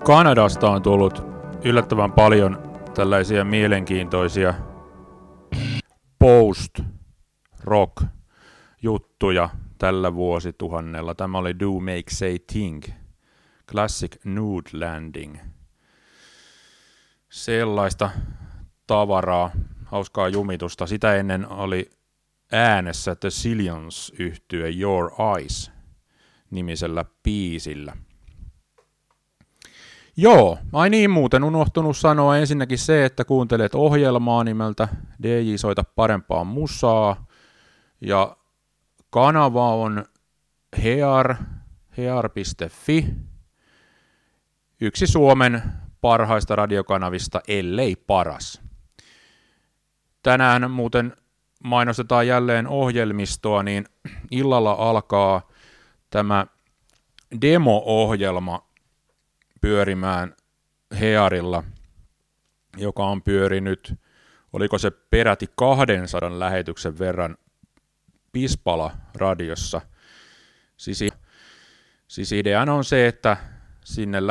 Kanadasta on tullut yllättävän paljon tällaisia mielenkiintoisia post-rock-juttuja tällä vuosituhannella. Tämä oli Do Make Say Ting, Classic Nude Landing. Sellaista tavaraa, hauskaa jumitusta. Sitä ennen oli äänessä The Zillions-yhtye Your Eyes nimisellä biisillä. Joo, ai niin, muuten unohtunut sanoa ensinnäkin se, että kuuntelet ohjelmaa nimeltä DJ Soita parempaa musaa, ja kanava on hear.fi, yksi Suomen parhaista radiokanavista, ellei paras. Tänään muuten mainostetaan jälleen ohjelmistoa, niin illalla alkaa tämä demo-ohjelma pyörimään Hearilla, joka on pyörinyt, oliko se peräti 200 lähetyksen verran Pispala-radiossa. Siis ideana on se, että sinne